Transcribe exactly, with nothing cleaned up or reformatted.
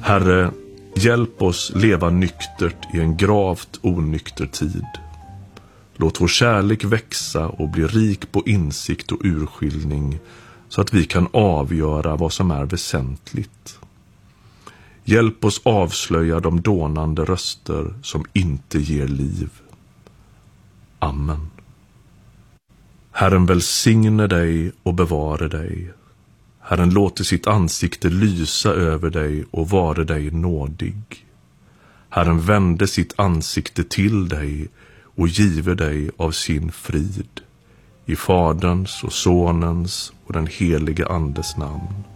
Herre, hjälp oss leva nyktert i en gravt onykter tid. Låt vår kärlek växa och bli rik på insikt och urskiljning så att vi kan avgöra vad som är väsentligt. Hjälp oss avslöja de dånande röster som inte ger liv. Amen. Herren välsigne dig och bevare dig. Herren låter sitt ansikte lysa över dig och vare dig nådig. Herren vände sitt ansikte till dig och give dig av sin frid. I Faderns och Sonens och den helige Andes namn.